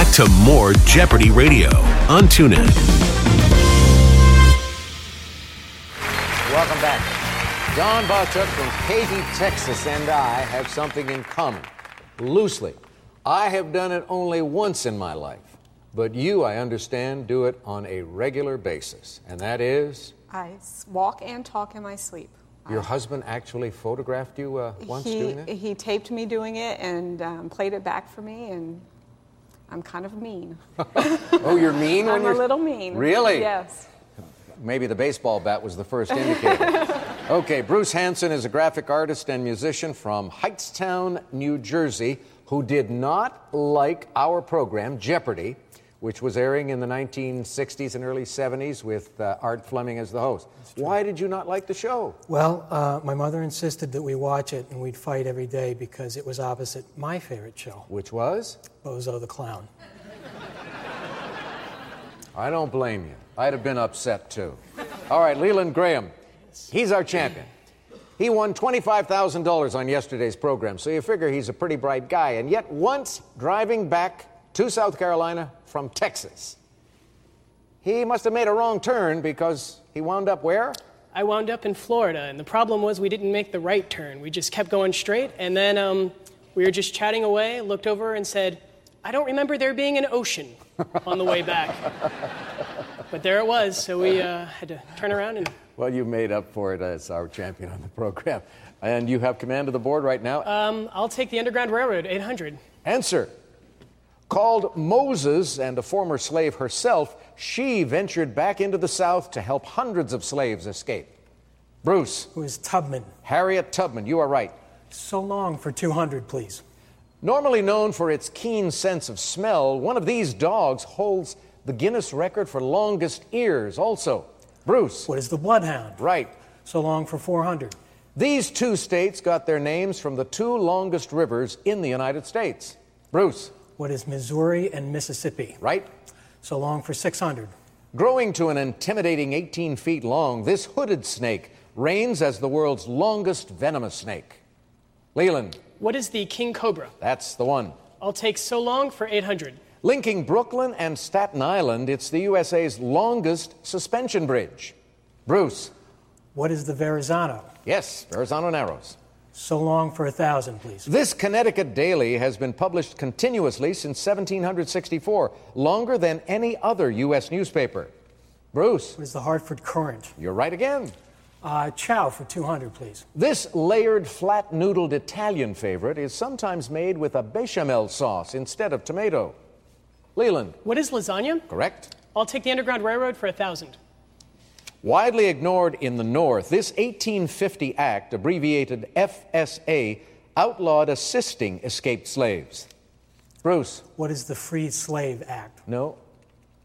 to more Jeopardy Radio on TuneIn. Welcome back. Don Bachuk from Katy, Texas, and I have something in common. Loosely. I have done it only once in my life. But you, I understand, do it on a regular basis. And that is? I walk and talk in my sleep. Your husband actually photographed you once doing that? He taped me doing it and played it back for me, and I'm kind of mean. Oh, you're mean when you're... I'm a little mean. Really? Yes. Maybe the baseball bat was the first indicator. Okay, Bruce Hansen is a graphic artist and musician from Hightstown, New Jersey, who did not like our program, Jeopardy!, which was airing in the 1960s and early 70s with Art Fleming as the host. Why did you not like the show? Well, my mother insisted that we watch it, and we'd fight every day because it was opposite my favorite show. Which was? Bozo the Clown. I don't blame you. I'd have been upset, too. All right, Leland Graham. He's our champion. He won $25,000 on yesterday's program, so you figure he's a pretty bright guy. And yet once driving back to South Carolina from Texas, he must have made a wrong turn because he wound up where? I wound up in Florida, and the problem was we didn't make the right turn. We just kept going straight, and then we were just chatting away, looked over and said, I don't remember there being an ocean on the way back. But there it was, so we had to turn around and... Well, you made up for it as our champion on the program. And you have command of the board right now? I'll take the Underground Railroad, 800. Answer. Called Moses and a former slave herself, she ventured back into the South to help hundreds of slaves escape. Bruce. Who is Tubman? Harriet Tubman, you are right. So long for 200, please. Normally known for its keen sense of smell, one of these dogs holds the Guinness record for longest ears also. Bruce. What is the Bloodhound? Right. So long for 400. These two states got their names from the two longest rivers in the United States. Bruce. What is Missouri and Mississippi? Right. So long for 600. Growing to an intimidating 18 feet long, this hooded snake reigns as the world's longest venomous snake. Leland. What is the King Cobra? That's the one. I'll take so long for 800. Linking Brooklyn and Staten Island, it's the USA's longest suspension bridge. Bruce. What is the Verrazano? Yes, Verrazano Narrows. So long for 1,000, please. This Connecticut daily has been published continuously since 1764, longer than any other U.S. newspaper. Bruce. What is the Hartford Courant? You're right again. Chow for 200, please. This layered, flat-noodled Italian favorite is sometimes made with a bechamel sauce instead of tomato. Leland. What is lasagna? Correct. I'll take the Underground Railroad for 1,000. Widely ignored in the North, this 1850 act, abbreviated FSA, outlawed assisting escaped slaves. Bruce. What is the Freed Slave Act? No,